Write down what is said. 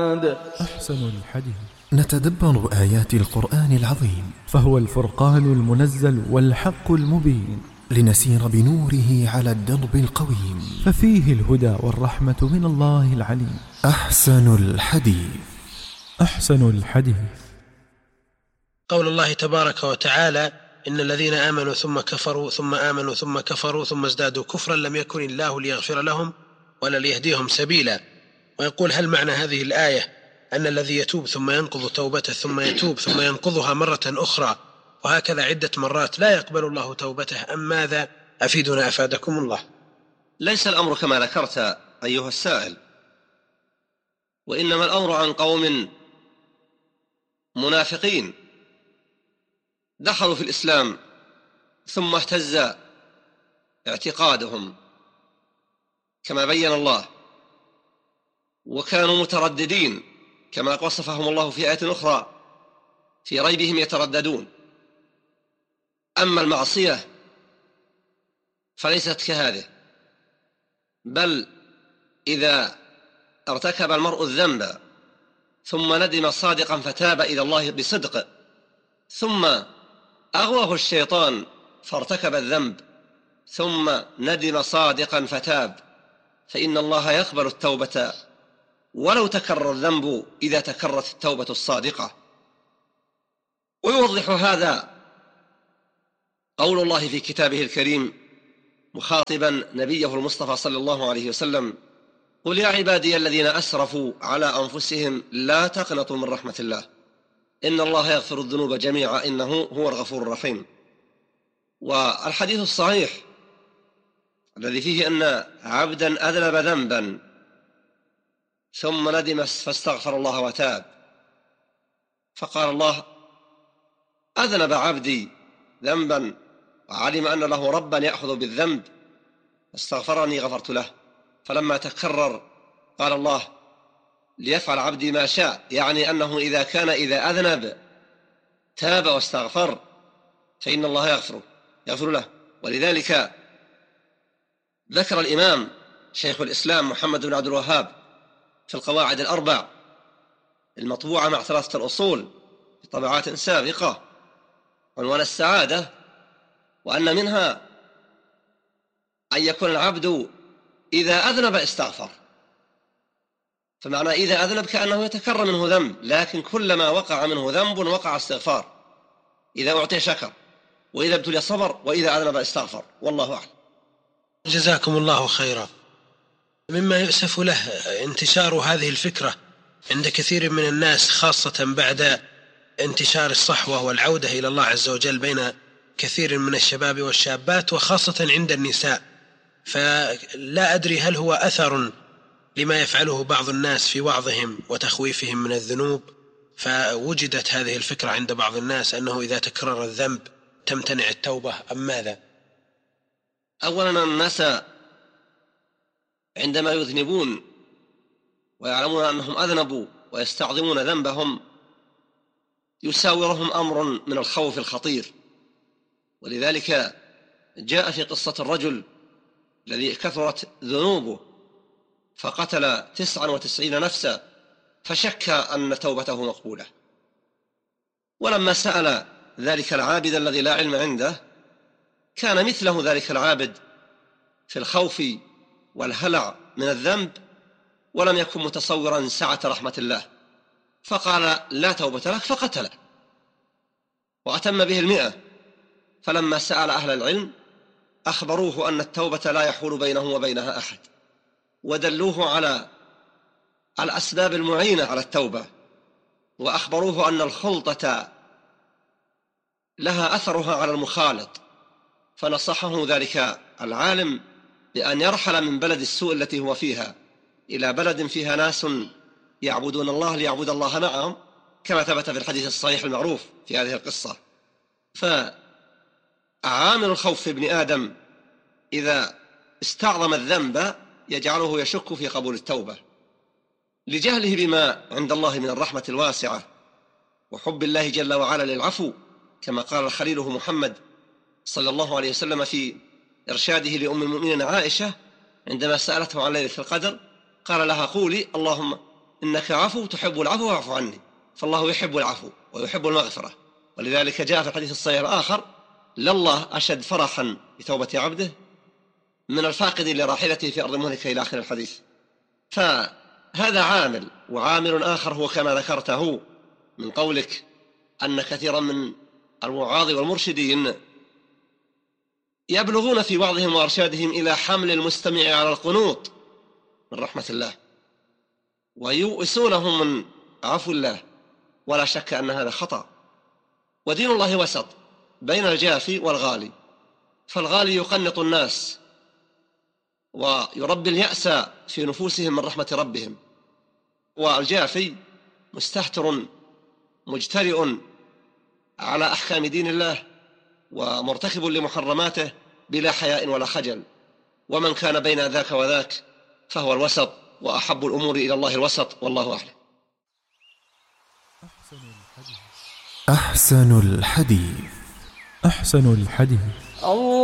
أحسن الحديث. نتدبر آيات القرآن العظيم، فهو الفرقان المنزل والحق المبين، لنسير بنوره على الدرب القويم، ففيه الهدى والرحمة من الله العليم. أحسن الحديث. أحسن الحديث. قول الله تبارك وتعالى: إن الذين آمنوا ثم كفروا ثم آمنوا ثم كفروا ثم ازدادوا كفرا لم يكن الله ليغفر لهم ولا ليهديهم سبيلا. ويقول: هل معنى هذه الآية أن الذي يتوب ثم ينقض توبته ثم يتوب ثم ينقضها مرة أخرى وهكذا عدة مرات لا يقبل الله توبته، أم ماذا؟ أفيدنا أفادكم الله. ليس الأمر كما ذكرت أيها السائل، وإنما الأمر عن قوم منافقين دخلوا في الإسلام ثم اهتز اعتقادهم كما بين الله، وكانوا مترددين كما وصفهم الله في آية أخرى: في ريبهم يترددون. أما المعصية فليست كهذه، بل إذا ارتكب المرء الذنب ثم ندم صادقا فتاب إلى الله بصدق، ثم أغواه الشيطان فارتكب الذنب ثم ندم صادقا فتاب، فإن الله يقبل التوبة ولو تكرر الذنب إذا تكررت التوبة الصادقة. ويوضح هذا قول الله في كتابه الكريم مخاطبا نبيه المصطفى صلى الله عليه وسلم: قل يا عبادي الذين أسرفوا على أنفسهم لا تقنطوا من رحمة الله إن الله يغفر الذنوب جميعا إنه هو الغفور الرحيم. والحديث الصحيح الذي فيه أن عبدا أذنب ذنبا ثم ندم فاستغفر الله وتاب، فقال الله: أذنب عبدي ذنبا وعلم أن له ربا يأخذ بالذنب فاستغفرني غفرت له. فلما تكرر قال الله: ليفعل عبدي ما شاء، يعني أنه إذا أذنب تاب واستغفر فإن الله يغفر له. ولذلك ذكر الإمام شيخ الإسلام محمد بن عبد الوهاب في القواعد الأربع المطبوعة مع 3 الأصول في طبعات سابقة عنوان السعادة، وأن منها أن يكون العبد إذا أذنب استغفر. فمعنى إذا أذنب كأنه يتكرر منه ذنب، لكن كلما وقع منه ذنب وقع استغفار. إذا أعطي شكر، وإذا ابتلي صبر، وإذا أذنب استغفر. والله أعلم. جزاكم الله خيرا. مما يؤسف له انتشار هذه الفكرة عند كثير من الناس، خاصة بعد انتشار الصحوة والعودة إلى الله عز وجل بين كثير من الشباب والشابات، وخاصة عند النساء. فلا أدري هل هو أثر لما يفعله بعض الناس في وعظهم وتخويفهم من الذنوب، فوجدت هذه الفكرة عند بعض الناس أنه إذا تكرر الذنب تمتنع التوبة، أم ماذا؟ أولا، الناس عندما يذنبون ويعلمون أنهم أذنبوا ويستعظمون ذنبهم يساورهم أمر من الخوف الخطير. ولذلك جاء في قصة الرجل الذي كثرت ذنوبه فقتل 99 نفسا فشك أن توبته مقبولة، ولما سأل ذلك العابد الذي لا علم عنده كان مثله ذلك العابد في الخوف والهلع من الذنب، ولم يكن متصورا سعة رحمة الله، فقال: لا توبة لك، فقتله وأتم به 100. فلما سأل أهل العلم أخبروه أن التوبة لا يحول بينه وبينها أحد، ودلوه على الأسباب المعينة على التوبة، وأخبروه أن الخلطة لها أثرها على المخالط، فنصحه ذلك العالم بأن يرحل من بلد السوء التي هو فيها إلى بلد فيها ناس يعبدون الله ليعبد الله معهم، كما ثبت في الحديث الصحيح المعروف في هذه القصة. فعامل الخوف في ابن آدم إذا استعظم الذنب يجعله يشك في قبول التوبة، لجهله بما عند الله من الرحمة الواسعة وحب الله جل وعلا للعفو، كما قال خليله محمد صلى الله عليه وسلم في إرشاده لأم المؤمنين عائشة عندما سألته عن ليلة القدر، قال لها: قولي اللهم إنك عفو تحب العفو واعف عني، فالله يحب العفو ويحب المغفرة. ولذلك جاء في الحديث الصحيح الآخر: لله أشد فرحا بتوبة عبده من الفاقد لراحلته في أرض مهلكة، إلى آخر الحديث. فهذا عامل، وعامل آخر هو كما ذكرته من قولك أن كثيرا من الوعاظ والمرشدين يبلغون في وعظهم وإرشادهم إلى حمل المستمع على القنوط من رحمة الله، ويؤسونهم من عفو الله، ولا شك أن هذا خطأ. ودين الله وسط بين الجافي والغالي، فالغالي يقنط الناس ويربي اليأس في نفوسهم من رحمة ربهم، والجافي مستهتر مجترئ على أحكام دين الله ومرتكب لمحرماته بلا حياء ولا خجل. ومن كان بين ذاك وذاك فهو الوسط، وأحب الأمور إلى الله الوسط، والله أعلم. أحسن الحديث. أحسن الحديث.